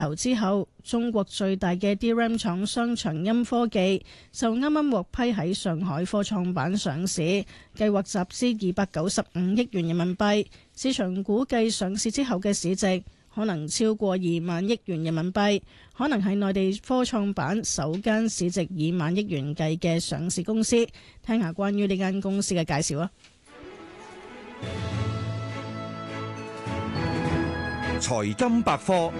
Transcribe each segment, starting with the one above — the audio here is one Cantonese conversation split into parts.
之後，中國最大嘅 DRAM 廠商長鑫科技就啱啱獲批喺上海科創板上市，計劃集資295億元人民幣，市場估計上市之後嘅市值可能超過2萬億元人民幣，可能係內地科創板首間市值以萬億元計嘅上市公司。聽下關於呢間公司嘅介紹啊！ 財金百科。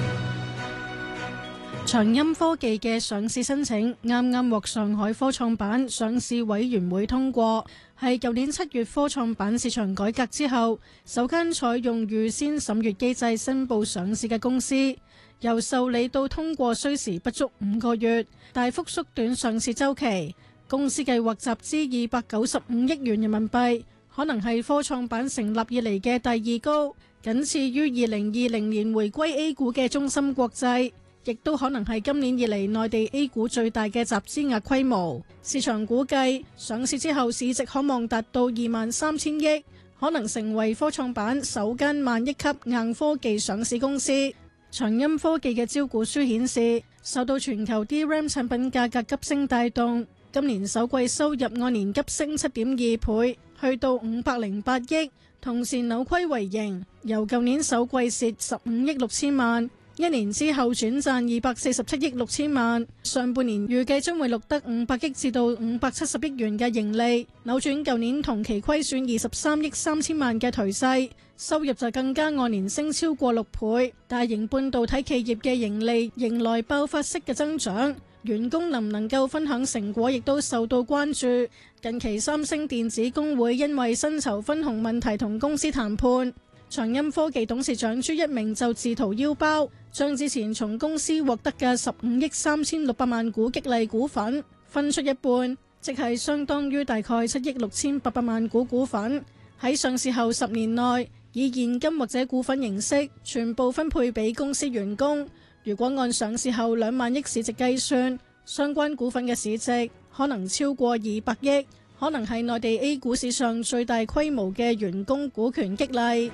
長鑫科技嘅上市申請啱啱獲上海科創板上市委員會通過，係舊年7月科創板市場改革之後首間採用預先審閱機制申報上市嘅公司。由受理到通過需時不足5個月，大幅縮短上市週期。公司計劃集資295億元人民幣，可能係科創板成立以嚟嘅第二高，僅次於2020年回歸 A 股嘅中芯國際，亦都可能係今年以嚟內地 A 股最大嘅集資額規模。市場估計上市之後市值可望達到23,000億，可能成為科創板首間萬億級硬科技上市公司。長鑫科技嘅招股書顯示，受到全球 DRAM 產品價格急升帶動，今年首季收入按年急升7.2倍，去到508億，同時扭虧為盈，由舊年首季蝕15億6千萬。一年之後轉賺247億6千萬，上半年預計將會錄得500億至到570億元嘅盈利，扭轉舊年同期虧損23億3千萬嘅頹勢，收入就更加按年升超過6倍。大型半導體企業嘅盈利迎來爆發式嘅增長，員工能唔能夠分享成果亦都受到關注。近期三星電子工會因為薪酬分紅問題同公司談判，長鑫科技董事長朱一鳴就自掏腰包，將之前從公司獲得嘅15億3600萬股激勵股份分出一半，即係相當於大概7億6800萬股股份，喺上市後10年內以現金或者股份形式全部分配俾公司員工。如果按上市後2萬億市值計算，相關股份嘅市值可能超過200億，可能係內地 A 股史上最大規模嘅員工股權激勵。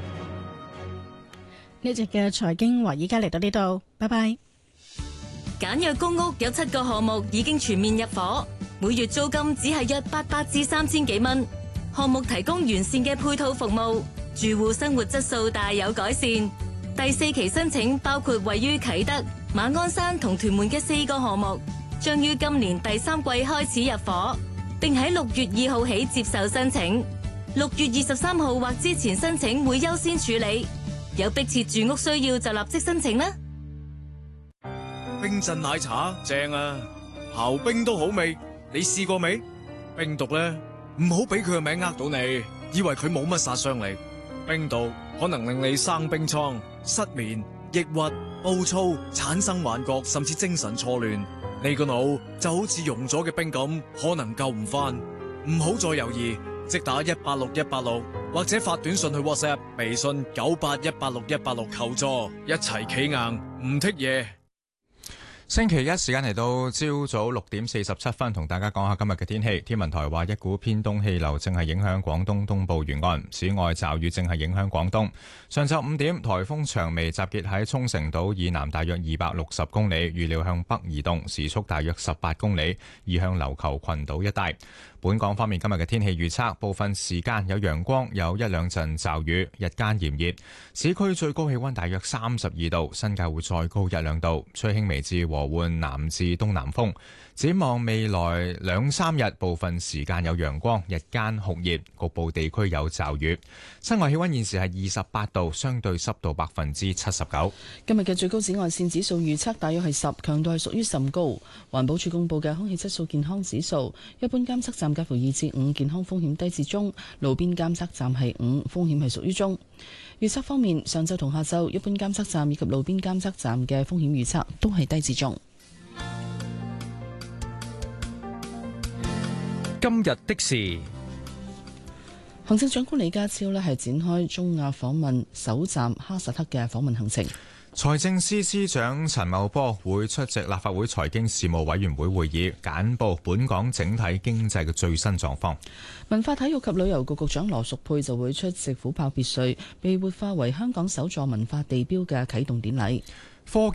呢集嘅財經華爾街嚟到呢度，拜拜。 簡約公屋有7個項目已經全面入伙，每月租金只係約800至3000幾蚊。項目提供完善嘅配套服務，住戶生活質素大有改善。第4期申請包括位於啟德、馬鞍山同屯門嘅4個項目，將於今年第3季開始入伙，並喺6月2號起接受申請。6月23號或之前申請會優先處理。有迫切住屋需要就立即申請啦。 冰鎮奶茶正啊，刨冰都好味，你試過未？冰毒咧，唔好俾佢個名呃到你，以為佢冇乜殺傷力。冰毒可能令你生冰瘡、失眠、抑鬱、暴躁、產生幻覺，甚至精神錯亂。你個腦就好似溶咗嘅冰咁，可能救唔翻。唔好再猶豫，即打186186，或者發短信去 WhatsApp、微信9818686求助，一齊企硬唔剔嘢。 星期一時間嚟到朝早6點47分，同大家講下今日嘅天氣。天文台話一股偏東氣流正係影響廣東東部沿岸，此外驟雨正係影響廣東。上晝5點，颱風長微集結喺沖繩島以南大約260公里，預料向北移動，時速大約18公里，移向琉球群島一帶。本港方面，今日嘅天氣預測，部分時間有陽光，有一兩陣驟雨，日間炎熱，市區最高氣溫大約32度，新界會再高1-2度，吹輕微至和緩南至東南風。展望未來2-3日，部分時間有陽光，日間酷熱，局部地區有驟雨。室外氣溫現時係28度，相對濕度79%。 今日嘅最高紫外線指數預測大約係10，強度係屬於甚高。環保署公布嘅空氣質素健康指數，一般監測站介乎2至5，健康風險低至中；路邊監測站係5，風險係屬於中。預測方面，上晝同下晝，一般監測站以及路邊監測站嘅風險預測都係低至中。 今日的事， 行政長官李家超係展開中亞訪問首站哈薩克嘅訪問行程。 財政司司長陳茂波會出席立法會財經事務委員會會議，簡報本港整體經濟嘅最新狀況。 文化體育及旅遊局局長羅淑佩就會出席虎豹別墅被活化為香港首座文化地標嘅啟動典禮。 科